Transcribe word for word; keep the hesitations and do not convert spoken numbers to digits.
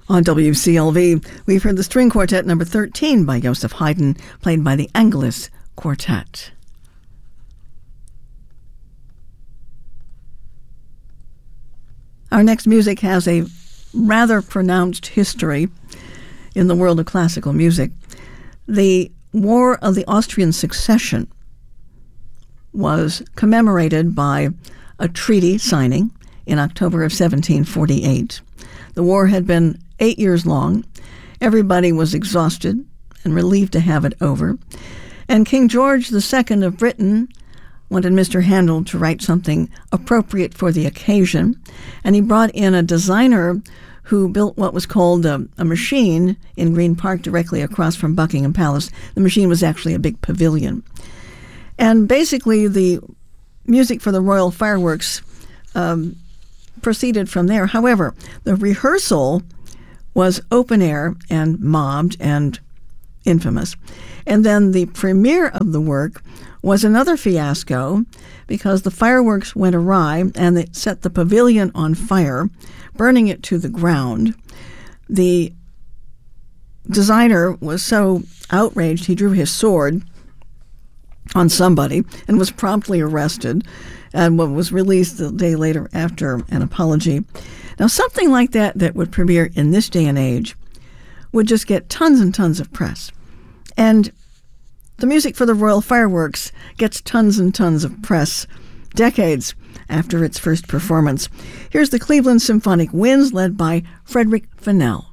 On W C L V, we've heard the string quartet number thirteen by Joseph Haydn, played by the Angelus Quartet. Our next music has a rather pronounced history in the world of classical music. The War of the Austrian Succession was commemorated by a treaty signing in October of seventeen forty-eight. The war had been eight years long. Everybody was exhausted and relieved to have it over. And King George the Second of Britain wanted Mister Handel to write something appropriate for the occasion. And he brought in a designer who built what was called a, a machine in Green Park directly across from Buckingham Palace. The machine was actually a big pavilion. And basically the music for the royal fireworks um, proceeded from there. However, the rehearsal was open air and mobbed and infamous. And then the premiere of the work was another fiasco because the fireworks went awry and it set the pavilion on fire, burning it to the ground. The designer was so outraged he drew his sword on somebody and was promptly arrested and was released the day later after an apology. Now, something like that that would premiere in this day and age would just get tons and tons of press. And the music for the royal fireworks gets tons and tons of press decades after its first performance. Here's the Cleveland Symphonic Winds led by Frederick Fennell.